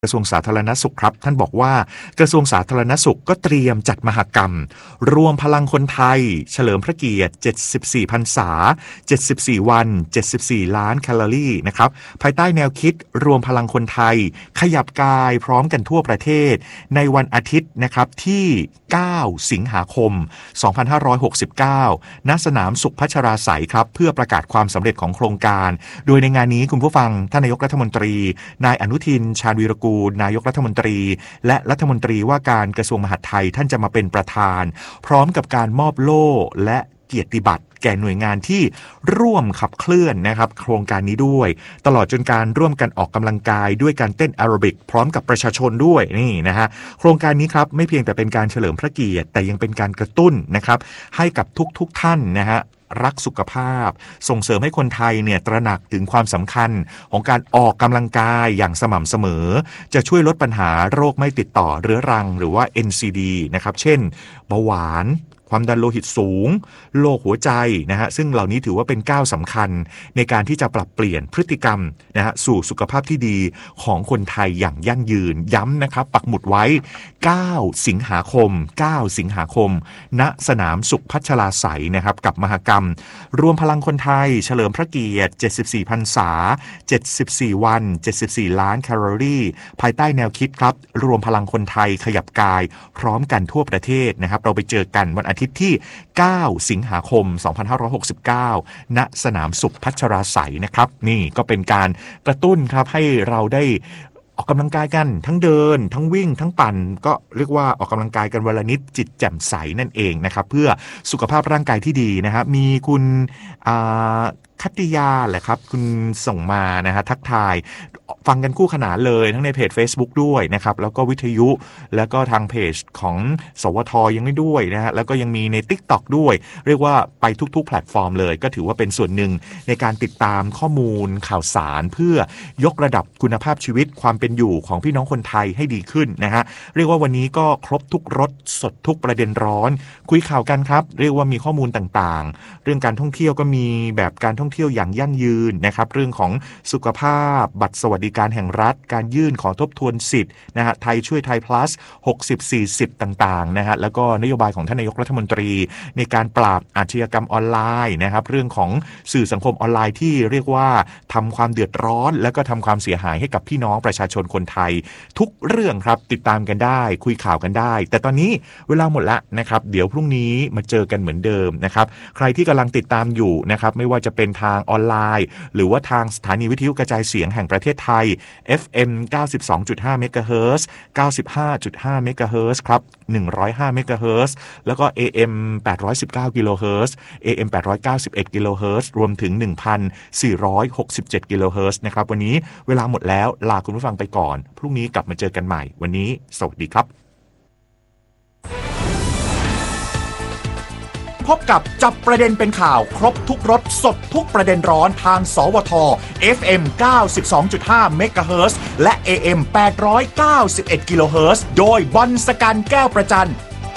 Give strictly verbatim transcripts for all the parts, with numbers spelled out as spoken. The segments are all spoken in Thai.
กระทรวงสาธารณสุขครับท่านบอกว่ากระทรวงสาธารณสุขก็เตรียมจัดมหกรรมรวมพลังคนไทยเฉลิมพระเกียรติเจ็ดสิบสี่พรรษาเจ็ดสิบสี่วันเจ็ดสิบสี่ล้านแคลอรี่นะครับภายใต้แนวคิดรวมพลังคนไทยขยับกายพร้อมกันทั่วประเทศในวันอาทิตย์นะครับที่เก้าสิงหาคมสองพันห้าร้อยหกสิบเก้าณสนามสุขพัชราไสยครับเพื่อประกาศความสำเร็จของโครงการโดยในงานนี้คุณผู้ฟังท่านนายกรัฐมนตรีนายอนุทินชาญวีรกูลนายกรัฐมนตรีและรัฐมนตรีว่าการกระทรวงมหาดไทยท่านจะมาเป็นประธานพร้อมกับการมอบโล่และเกียรติบัตรแก่หน่วยงานที่ร่วมขับเคลื่อนนะครับโครงการนี้ด้วยตลอดจนการร่วมกันออกกำลังกายด้วยการเต้นแอโรบิกพร้อมกับประชาชนด้วยนี่นะฮะโครงการนี้ครับไม่เพียงแต่เป็นการเฉลิมพระเกียรติแต่ยังเป็นการกระตุ้นนะครับให้กับทุกๆท่านนะฮะรักสุขภาพส่งเสริมให้คนไทยเนี่ยตระหนักถึงความสำคัญของการออกกำลังกายอย่างสม่ำเสมอจะช่วยลดปัญหาโรคไม่ติดต่อเรื้อรังหรือว่า เอ็น ซี ดี นะครับเช่นเบาหวานความดันโลหิตสูงโรคหัวใจนะฮะซึ่งเหล่านี้ถือว่าเป็นก้าวสำคัญในการที่จะปรับเปลี่ยนพฤติกรรมนะฮะสู่สุขภาพที่ดีของคนไทยอย่างยั่งยืนย้ำนะครับปักหมุดไว้เก้าสิงหาคมเก้าสิงหาคมณสนามสุขพัชราไสยนะครับกับมหกรรมรวมพลังคนไทยเฉลิมพระเกียรติเจ็ดสิบสี่พรรษาเจ็ดสิบสี่วันเจ็ดสิบสี่ล้านแคลอรี่ภายใต้แนวคิดครับรวมพลังคนไทยขยับกายพร้อมกันทั่วประเทศนะครับเราไปเจอกันวันอาทิตย์ที่เก้าสิงหาคมสองพันห้าร้อยหกสิบเก้าณสนามสุขพัชราไสยนะครับนี่ก็เป็นการกระตุ้นครับให้เราได้ออกกำลังกายกันทั้งเดินทั้งวิ่งทั้งปั่นก็เรียกว่าออกกำลังกายกันวันละนิดจิตแจ่มใสนั่นเองนะครับเพื่อสุขภาพร่างกายที่ดีนะครับมีคุณคัตติยาแหละครับคุณส่งมานะฮะทักทายฟังกันคู่ขนานเลยทั้งในเพจ Facebook ด้วยนะครับแล้วก็วิทยุแล้วก็ทางเพจของสวทยังไม่ด้วยนะฮะแล้วก็ยังมีใน TikTok ด้วยเรียกว่าไปทุกๆแพลตฟอร์มเลยก็ถือว่าเป็นส่วนหนึ่งในการติดตามข้อมูลข่าวสารเพื่อยกระดับคุณภาพชีวิตความเป็นอยู่ของพี่น้องคนไทยให้ดีขึ้นนะฮะเรียกว่าวันนี้ก็ครบทุกรสสดทุกประเด็นร้อนคุยข่าวกันครับเรียกว่ามีข้อมูลต่างๆเรื่องการท่องเที่ยวก็มีแบบการท่องเที่ยวอย่างยั่งยืนนะครับเรื่องของสุขภาพบัตรสวัสดิการแห่งรัฐการยื่นขอทบทวนสิทธิ์นะฮะไทยช่วยไทย plus หกสิบ สี่สิบต่างๆนะฮะแล้วก็นโยบายของท่านนายกรัฐมนตรีในการปราบอาชญากรรมออนไลน์นะครับเรื่องของสื่อสังคมออนไลน์ที่เรียกว่าทำความเดือดร้อนแล้วก็ทำความเสียหายให้กับพี่น้องประชาชนคนไทยทุกเรื่องครับติดตามกันได้คุยข่าวกันได้แต่ตอนนี้เวลาหมดละนะครับเดี๋ยวพรุ่งนี้มาเจอกันเหมือนเดิมนะครับใครที่กำลังติดตามอยู่นะครับไม่ว่าจะเป็นทางออนไลน์หรือว่าทางสถานีวิทยุกระจายเสียงแห่งประเทศไทย เอฟ เอ็ม เก้าสิบสองจุดห้า เมกะเฮิรตซ์ เก้าสิบห้าจุดห้า เมกะเฮิรตซ์ครับหนึ่งร้อยห้า เมกะเฮิรตซ์แล้วก็ เอ เอ็ม แปดร้อยสิบเก้า กิโลเฮิรตซ์ เอ เอ็ม แปดร้อยเก้าสิบเอ็ด กิโลเฮิรตซ์รวมถึง หนึ่งพันสี่ร้อยหกสิบเจ็ด กิโลเฮิรตซ์นะครับวันนี้เวลาหมดแล้วลาคุณผู้ฟังไปก่อนพรุ่งนี้กลับมาเจอกันใหม่วันนี้สวัสดีครับพบกับจับประเด็นเป็นข่าวครบทุกรสสดทุกประเด็นร้อนทางสวท เอฟ เอ็ม เก้าสิบสองจุดห้า เมกะเฮิรตซ์และ เอ เอ็ม แปดร้อยเก้าสิบเอ็ด กิโลเฮิรตซ์โดยบอลสกันแก้วประจัน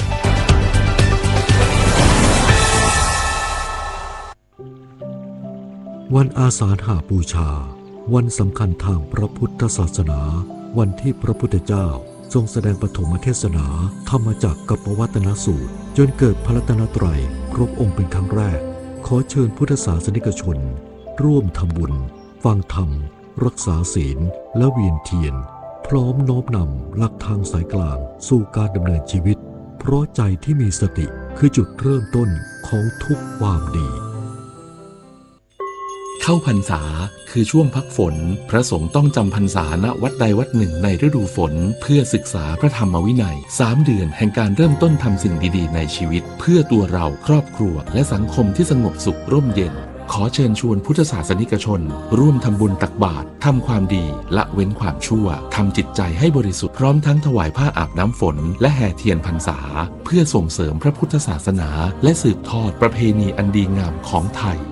วันอาสาฬหบูชาวันสำคัญทางพระพุทธศาสนาวันที่พระพุทธเจ้าทรงแสดงปฐมเทศนาธรรมจักรกับปวัตนสูตรจนเกิดพระรัตนตรัยครบองค์เป็นครั้งแรกขอเชิญพุทธศาสนิกชนร่วมทำบุญฟังธรรมรักษาศีลและเวียนเทียนพร้อมน้อมนำหลักทางสายกลางสู่การดำเนินชีวิตเพราะใจที่มีสติคือจุดเริ่มต้นของทุกความดีเข้าพรรษาคือช่วงพักฝนพระสงฆ์ต้องจำพรรษาณวัดใดวัดหนึ่งในฤดูฝนเพื่อศึกษาพระธรรมวินัยสามเดือนแห่งการเริ่มต้นทำสิ่งดีๆในชีวิตเพื่อตัวเราครอบครัวและสังคมที่สงบสุขร่มเย็นขอเชิญชวนพุทธศาสนิกชนร่วมทำบุญตักบาตรทำความดีละเว้นความชั่วทำจิตใจให้บริสุทธิ์พร้อมทั้งถวายผ้าอาบน้ำฝนและแห่เทียนพรรษาเพื่อส่งเสริมพระพุทธศาสนาและสืบทอดประเพณีอันดีงามของไทย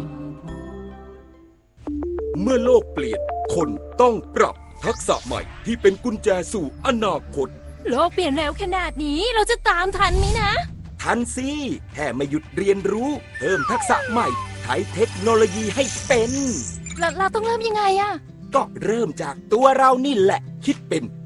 เมื่อโลกเปลี่ยนคนต้องปรับทักษะใหม่ที่เป็นกุญแจสู่อนาคตโลกเปลี่ยนเร็วขนาดนี้เราจะตามทันไหมนะทันสิแค่ไม่หยุดเรียนรู้เพิ่มทักษะใหม่ใช้เทคโนโลยีให้เป็นเราเราต้องเริ่มยังไงอะก็เริ่มจากตัวเรานี่แหละคิดเป็น